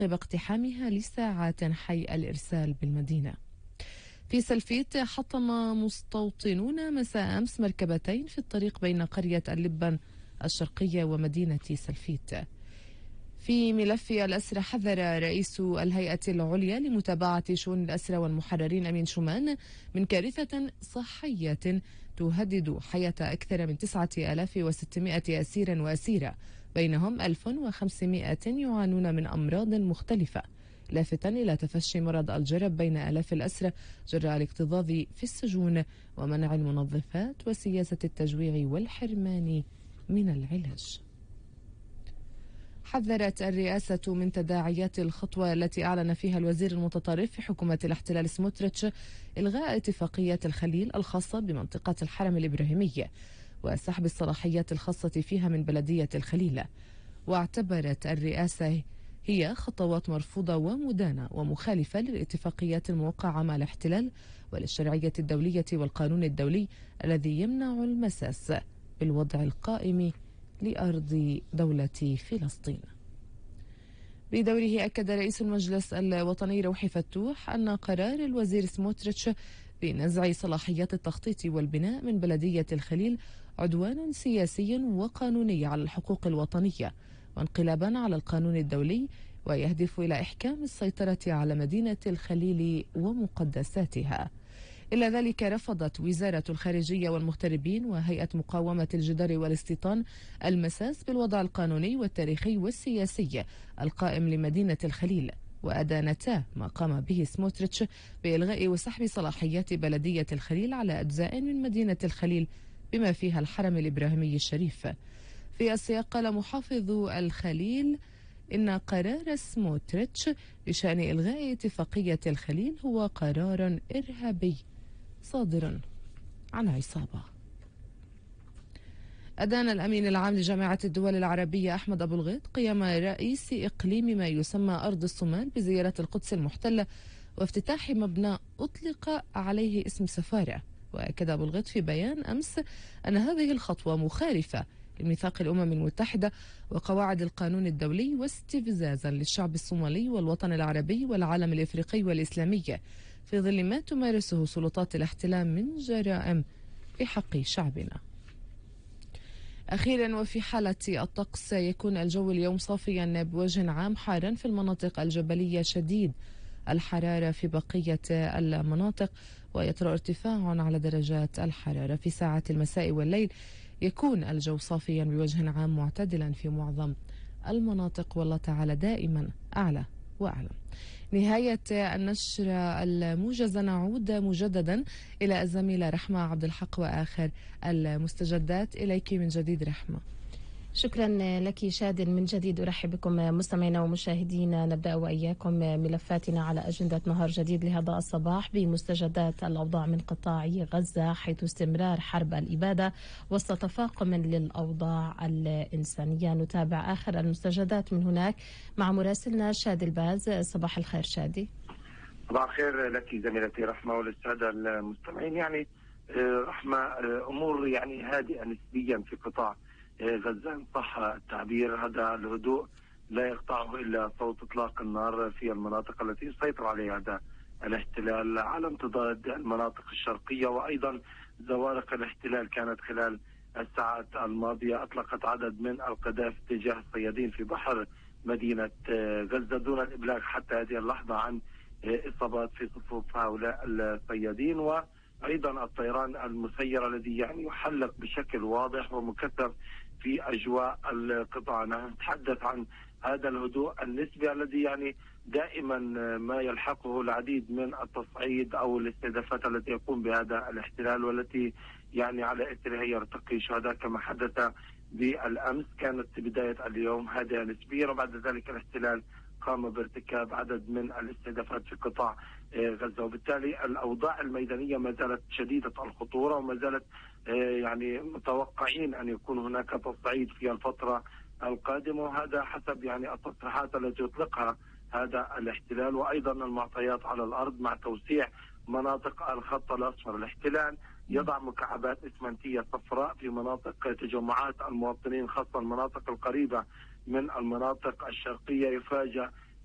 عقب اقتحامها لساعات حي الإرسال بالمدينة. في سلفيت حطم مستوطنون مساء أمس مركبتين في الطريق بين قرية اللبن الشرقية ومدينة سلفيت. في ملف الأسرى حذر رئيس الهيئة العليا لمتابعة شؤون الأسرى والمحررين أمين شومان من كارثة صحية تهدد حياة أكثر من 9600 أسير وأسيرة، بينهم 1500 يعانون من أمراض مختلفة، لافتا إلى تفشي مرض الجرب بين آلاف الأسرى جراء الاكتظاظ في السجون ومنع المنظفات وسياسة التجويع والحرمان من العلاج. حذرت الرئاسة من تداعيات الخطوة التي أعلن فيها الوزير المتطرف في حكومة الاحتلال سموتريتش إلغاء اتفاقية الخليل الخاصة بمنطقة الحرم الإبراهيمي وسحب الصلاحيات الخاصة فيها من بلدية الخليل. واعتبرت الرئاسة هي خطوات مرفوضة ومدانة ومخالفة للاتفاقيات الموقعة مع الاحتلال وللشرعية الدولية والقانون الدولي الذي يمنع المساس بالوضع القائم لأرض دولة فلسطين. بدوره أكد رئيس المجلس الوطني روحي فتوح أن قرار الوزير سموتريتش بنزع صلاحيات التخطيط والبناء من بلدية الخليل عدوان سياسي وقانوني على الحقوق الوطنية وانقلابا على القانون الدولي، ويهدف إلى إحكام السيطرة على مدينة الخليل ومقدساتها. إلى ذلك رفضت وزارة الخارجية والمغتربين وهيئة مقاومة الجدار والاستيطان المساس بالوضع القانوني والتاريخي والسياسي القائم لمدينة الخليل، وأدانتا ما قام به سموتريتش بإلغاء وسحب صلاحيات بلدية الخليل على أجزاء من مدينة الخليل بما فيها الحرم الإبراهيمي الشريف. في السياق قال محافظ الخليل إن قرار سموتريتش بشأن إلغاء اتفاقية الخليل هو قرار إرهابي صادر عن عصابة. أدان الأمين العام لجامعة الدول العربية أحمد أبو الغيط قيام رئيس إقليم ما يسمى أرض الصومال بزيارة القدس المحتلة وافتتاح مبنى أطلق عليه اسم سفارة. وأكد أبو الغيط في بيان أمس أن هذه الخطوة مخالفة لميثاق الأمم المتحدة وقواعد القانون الدولي واستفزازا للشعب الصومالي والوطن العربي والعالم الإفريقي والإسلامي في ظل ما تمارسه سلطات الاحتلال من جرائم في حق شعبنا. أخيرا، وفي حالة الطقس يكون الجو اليوم صافيا بوجه عام حارا في المناطق الجبلية شديد الحرارة في بقية المناطق، ويطرأ ارتفاع على درجات الحرارة. في ساعة المساء والليل يكون الجو صافيا بوجه عام معتدلا في معظم المناطق، والله تعالى دائما أعلى وأعلم. نهاية النشر الموجزة، نعود مجددا إلى الزميلة رحمة عبد الحق وآخر المستجدات. إليك من جديد رحمة. شكرا لك شادن. من جديد أرحب بكم مستمعينا ومشاهدينا. نبدأ وإياكم ملفاتنا على أجندة نهار جديد لهذا الصباح بمستجدات الأوضاع من قطاع غزة، حيث استمرار حرب الإبادة وسط تفاقم للأوضاع الإنسانية. نتابع آخر المستجدات من هناك مع مراسلنا شادي الباز. صباح الخير شادي. صباح الخير لك زميلتي رحمة وللسادة المستمعين. يعني رحمة، أمور يعني هادئة نسبيا في قطاع غزة إن صح التعبير. هذا الهدوء لا يقطعه إلا صوت إطلاق النار في المناطق التي يسيطر عليها هذا الاحتلال على امتداد المناطق الشرقية، وأيضا زوارق الاحتلال كانت خلال الساعات الماضية أطلقت عدد من القذائف تجاه الصيادين في بحر مدينة غزة دون الإبلاغ حتى هذه اللحظة عن إصابات في صفوف هؤلاء الصيادين. وأيضا الطيران المسير الذي يعني يحلق بشكل واضح ومكثف في أجواء القطاع. نتحدث عن هذا الهدوء النسبي الذي يعني دائما ما يلحقه العديد من التصعيد أو الاستهدافات التي يقوم بهذا الاحتلال، والتي يعني على إثرها يرتقي شهداء كما حدث بالأمس. كانت بداية اليوم هادئة نسبيا، وبعد ذلك الاحتلال قام بارتكاب عدد من الاستهدافات في قطاع غزة، وبالتالي الأوضاع الميدانية ما زالت شديدة الخطورة، وما زالت يعني متوقعين أن يكون هناك تصعيد في الفترة القادمة، وهذا حسب يعني التصريحات التي يطلقها هذا الاحتلال، وأيضا المعطيات على الأرض مع توسيع مناطق الخط الأصفر. الاحتلال يضع مكعبات إسمنتية صفراء في مناطق تجمعات المواطنين، خاصة المناطق القريبة من المناطق الشرقية. يفاجأ